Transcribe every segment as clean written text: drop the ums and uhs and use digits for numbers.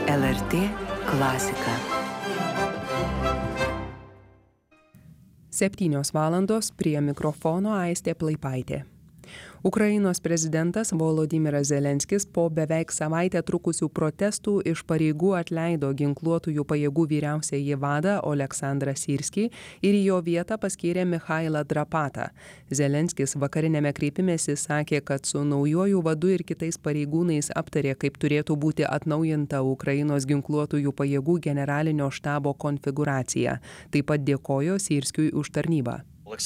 LRT klasika. 7 valandos prie mikrofono Aistė Plaipaitė. Ukrainos prezidentas Volodymyras Zelenskis po beveik savaitę trukusių protestų iš pareigų atleido ginkluotųjų pajėgų vyriausiąjį vadą Oleksandrą Syrskį ir į jo vietą paskyrė Michailą Drapatą. Zelenskis vakariniame kreipimėsi sakė, kad su naujuoju vadu ir kitais pareigūnais aptarė, kaip turėtų būti atnaujinta Ukrainos ginkluotųjų pajėgų generalinio štabo konfiguracija. Taip pat dėkojo Syrskiui už tarnybą.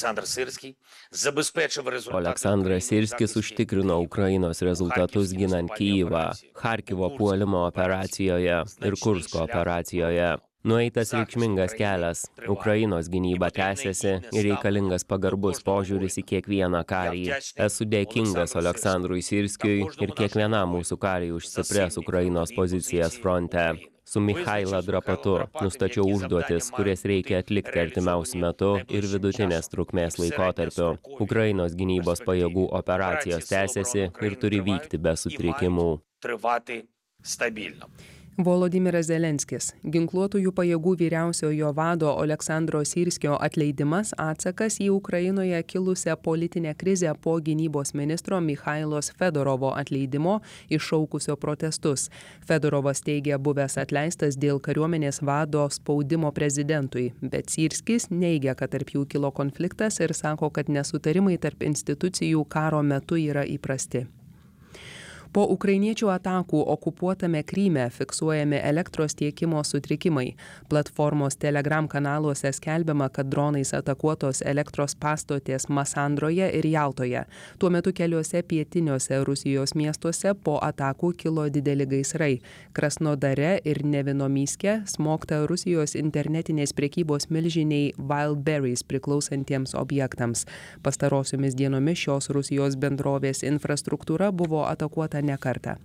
Oleksandras Syrskis užtikrino Ukrainos rezultatus ginant Kyjivą, Charkivo puolimo operacijoje ir Kursko operacijoje. Nueitas reikšmingas kelias, Ukrainos gynyba tęsiasi ir reikalingas pagarbus požiūris į kiekvieną karį. Esu dėkingas Oleksandrui Syrskiui ir kiekvienam mūsų kariai už stiprias Ukrainos pozicijas fronte. Su Michaila Drapatu nustačiau užduotis, kurias reikia atlikti artimiausiu metu ir vidutinės trukmės laikotarpiu. Ukrainos gynybos pajėgų operacijos tęsiasi ir turi vykti be sutrikimų. Volodymyras Zelenskis. Ginkluotųjų pajėgų vyriausiojo vado Oleksandro Syrskio atleidimas atsakas į Ukrainoje kilusią politinę krizę po gynybos ministro Michailos Fedorovo atleidimo iššaukusio protestus. Fedorovas teigia buvęs atleistas dėl kariuomenės vado spaudimo prezidentui, bet Syrskis neigia, kad tarp jų kilo konfliktas ir sako, kad nesutarimai tarp institucijų karo metu yra įprasti. Po ukrainiečių atakų okupuotame Kryme fiksuojami elektros tiekimo sutrikimai. Platformos Telegram kanaluose skelbiama, kad dronais atakuotos elektros pastotės Masandroje ir Jaltoje. Tuo metu keliuose pietiniuose Rusijos miestuose po atakų kilo dideli gaisrai. Krasnodare ir Nevinomyske smogta Rusijos internetinės prekybos milžiniai Wildberries priklausantiems objektams. Pastarosiomis dienomis šios Rusijos bendrovės infrastruktūra buvo atakuota ne kartą.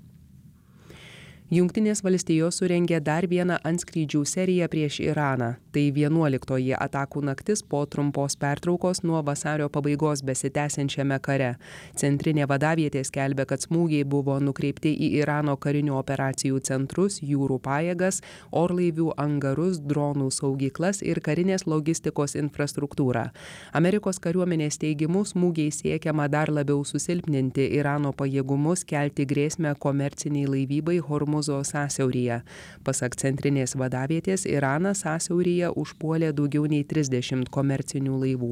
Jungtinės valstijos surengė dar vieną antskrydžių seriją prieš Iraną. Tai 11-oji atakų naktis po trumpos pertraukos nuo vasario pabaigos besitęsiančiame kare. Centrinė vadavietė skelbia, kad smūgiai buvo nukreipti į Irano karinių operacijų centrus, jūrų pajėgas, orlaivių angarus, dronų saugyklas ir karinės logistikos infrastruktūrą. Amerikos kariuomenės teigimu smūgiai siekiama dar labiau susilpninti Irano pajėgumus, kelti grėsmę komerciniai laivybai Hormuzo sąsiauryje. Pasak centrinės vadavietės, Iranas sąsiauryje užpuolė daugiau nei 30 komercinių laivų.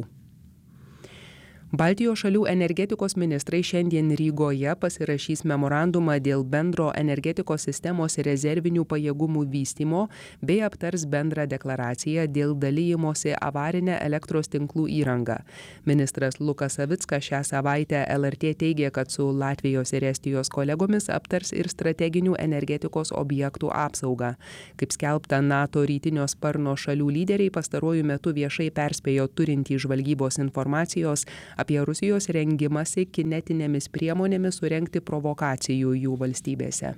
Baltijos šalių energetikos ministrai šiandien Rygoje pasirašys memorandumą dėl bendro energetikos sistemos rezervinių pajėgumų vystymo bei aptars bendrą deklaraciją dėl dalijimosi avarinę elektros tinklų įrangą. Ministras Lukas Savickas šią savaitę LRT teigė, kad su Latvijos ir Estijos kolegomis aptars ir strateginių energetikos objektų apsaugą. Kaip skelbta, NATO rytinio sparno šalių lyderiai pastaruoju metu viešai perspėjo turintį žvalgybos informacijos apie Rusijos rengimąsi kinetinėmis priemonėmis surengti provokacijų jų valstybėse.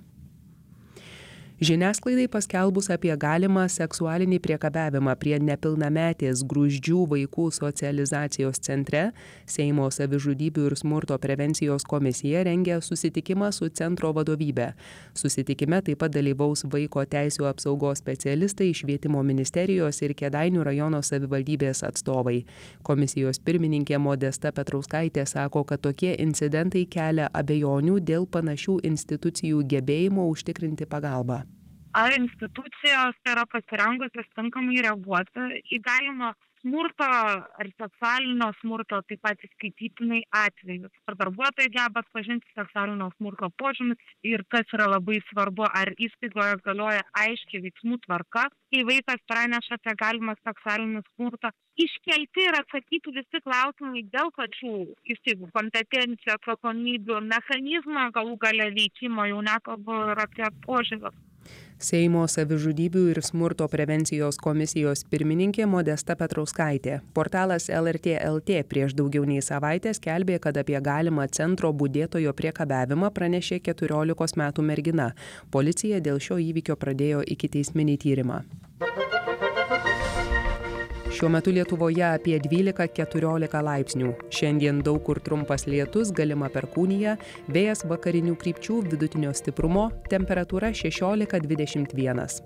Žiniasklaidai paskelbus apie galimą seksualinį priekabiavimą prie nepilnametės Gruzdžių vaikų socializacijos centre, Seimo savižudybių ir smurto prevencijos komisija rengia susitikimą su centro vadovybe. Susitikime taip pat dalyvaus vaiko teisių apsaugos specialistai, Švietimo ministerijos ir Kėdainių rajono savivaldybės atstovai. Komisijos pirmininkė Modesta Petrauskaitė sako, kad tokie incidentai kelia abejonių dėl panašių institucijų gebėjimo užtikrinti pagalbą. Ar institucijos yra pasirengusios tinkamai reaguoti į galimą smurto ar seksualinio smurto, taip pat įskaitytinai atvejus. Ar darbuotojai geba atpažinti seksualinio smurto požymis ir kas yra labai svarbu, ar įstaigoje galioja aiškiai veiksmų tvarka, kai vaikas praneša apie galimą seksualinį smurtą. Iškelti ir atsakyti visi klausimai dėl pačių įstaigų kompetencijų, atsakomybių, mechanizmo galų gale veikimo, jau nekalbu ir apie požiūrį. Seimo savižudybių ir smurto prevencijos komisijos pirmininkė Modesta Petrauskaitė. Portalas LRT LT prieš daugiau nei savaitę skelbė, kad apie galimą centro budėtojo priekabiavimą pranešė 14 metų mergina. Policija dėl šio įvykio pradėjo ikiteisminį tyrimą. Šiuo metu Lietuvoje apie 12–14 laipsnių. Šiandien daug kur trumpas lietus, galima perkūnija, vėjas vakarinių krypčių vidutinio stiprumo, temperatūra 16–21.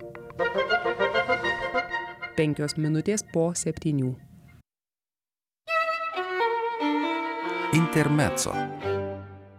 5 minutės po 7. Intermezzo.